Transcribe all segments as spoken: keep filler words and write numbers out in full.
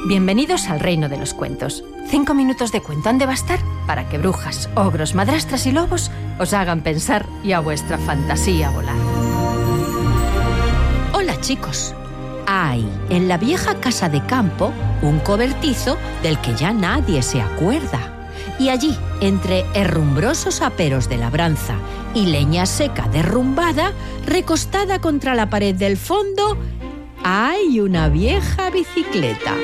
Bienvenidos al reino de los cuentos. Cinco minutos de cuento han de bastar para que brujas, ogros, madrastras y lobos os hagan pensar y a vuestra fantasía volar. Hola, chicos. Hay en la vieja casa de campo un cobertizo del que ya nadie se acuerda. Y allí, entre herrumbrosos aperos de labranza y leña seca derrumbada, recostada contra la pared del fondo, hay una vieja bicicleta.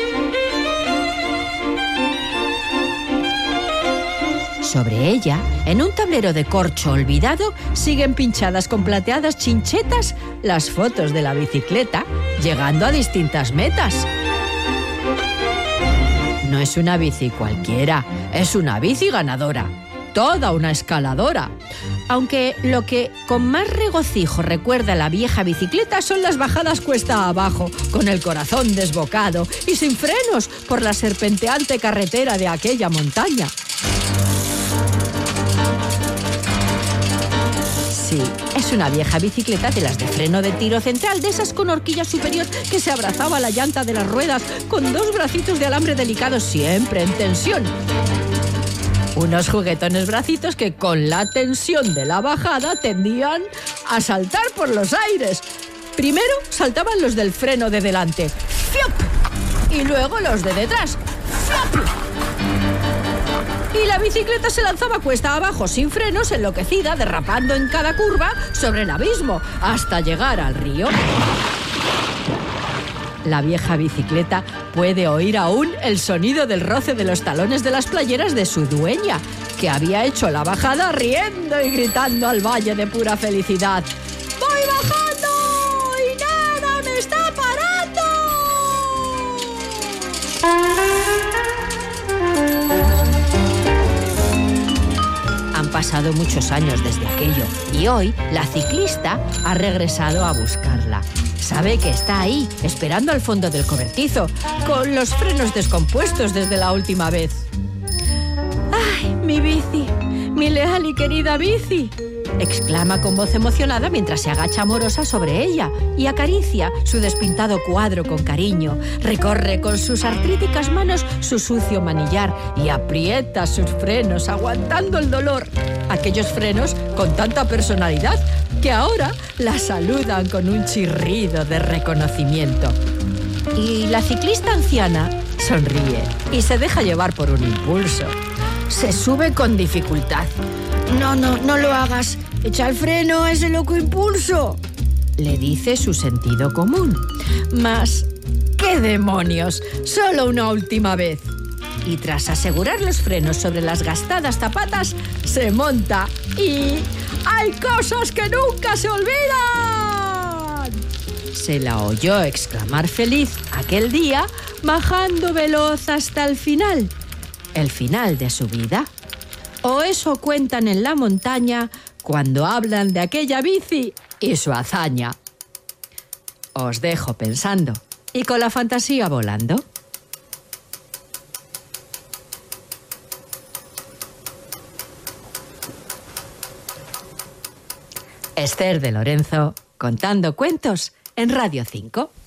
Sobre ella, en un tablero de corcho olvidado, siguen pinchadas con plateadas chinchetas las fotos de la bicicleta, llegando a distintas metas. No es una bici cualquiera, es una bici ganadora, toda una escaladora. Aunque lo que con más regocijo recuerda a la vieja bicicleta son las bajadas cuesta abajo, con el corazón desbocado y sin frenos por la serpenteante carretera de aquella montaña. Sí, es una vieja bicicleta de las de freno de tiro central, de esas con horquilla superior que se abrazaba a la llanta de las ruedas con dos bracitos de alambre delicados siempre en tensión. Unos juguetones bracitos que con la tensión de la bajada tendían a saltar por los aires. Primero saltaban los del freno de delante, ¡fiop! Y luego los de detrás, ¡fiop! Y la bicicleta se lanzaba cuesta abajo sin frenos, enloquecida, derrapando en cada curva sobre el abismo, hasta llegar al río. La vieja bicicleta puede oír aún el sonido del roce de los talones de las playeras de su dueña, que había hecho la bajada riendo y gritando al valle de pura felicidad. ¡Voy bajando y nada me está parando! Han pasado muchos años desde aquello y hoy la ciclista ha regresado a buscarla. Sabe que está ahí, esperando al fondo del cobertizo, con los frenos descompuestos desde la última vez. ¡Ay, mi bici! ¡Mi leal y querida bici! Exclama con voz emocionada mientras se agacha amorosa sobre ella y acaricia su despintado cuadro con cariño. Recorre con sus artríticas manos su sucio manillar y aprieta sus frenos aguantando el dolor. Aquellos frenos con tanta personalidad que ahora la saludan con un chirrido de reconocimiento. Y la ciclista anciana sonríe y se deja llevar por un impulso. Se sube con dificultad. No, no, no lo hagas. Echa el freno a ese loco impulso, le dice su sentido común. Mas, ¡qué demonios! Solo una última vez. Y tras asegurar los frenos sobre las gastadas zapatas, se monta y... ¡hay cosas que nunca se olvidan! Se la oyó exclamar feliz aquel día, bajando veloz hasta el final. ¿El final de su vida? O eso cuentan en la montaña cuando hablan de aquella bici y su hazaña. Os dejo pensando y con la fantasía volando. Esther de Lorenzo, contando cuentos en Radio cinco.